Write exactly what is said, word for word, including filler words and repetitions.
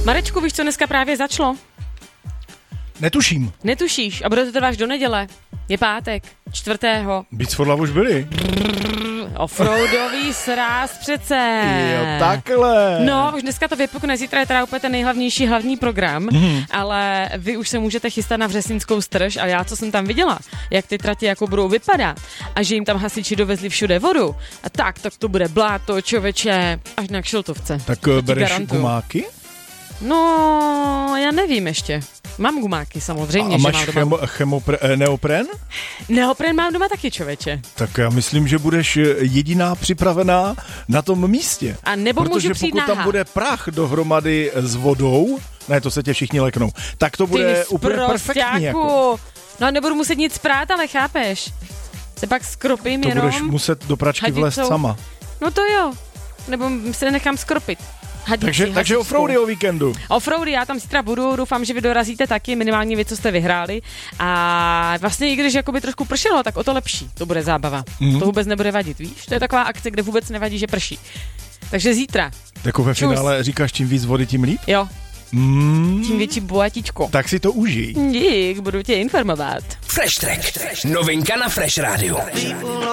Marečku, víš, co dneska právě začalo? Netuším. Netušíš a bude to trvat až do neděle. Je pátek, čtvrtého. Beats for Love už byli. Offroadový sráz přece. Jo, takhle. No, už dneska to vypukne, zítra je teda úplně ten nejhlavnější hlavní program, mm. ale vy už se můžete chystat na Vřesnickou strž a já, co jsem tam viděla, jak ty trati jako budou vypadat a že jim tam hasiči dovezli všude vodu a tak, tak to bude bláto, čověče, až na Kšiltovce. Tak bereš gumáky? No, já nevím ještě. Mám gumáky samozřejmě, a že máš mám doma. chemo, chemopre, eh, neopren? Neopren mám doma taky, člověče. Tak já myslím, že budeš jediná připravená na tom místě. A nebo protože můžu přijít pokud tam nahá. bude prach dohromady s vodou, ne, to se tě všichni leknou, tak to bude Ty úplně perfektní. Jako. No a nebudu muset nic prát, ale chápeš? Se pak skropím To jenom. budeš muset do pračky vlézt sama. No to jo. Nebo se nechám skropit. Hadici, takže, takže offroady o víkendu. Offroady, já tam zítra budu, doufám, že vy dorazíte taky, minimálně vy, co jste vyhráli. A vlastně i když jakoby trošku pršelo, tak o to lepší. To bude zábava. Mm. To vůbec nebude vadit, víš? To je taková akce, kde vůbec nevadí, že prší. Takže zítra. Jako ve Čus. finále říkáš, čím víc vody, tím líp? Jo. Mm. Tím větší boatičko. Tak si to užij. Dík, budu tě informovat. Fresh Track. Novinka na Fresh Rádiu.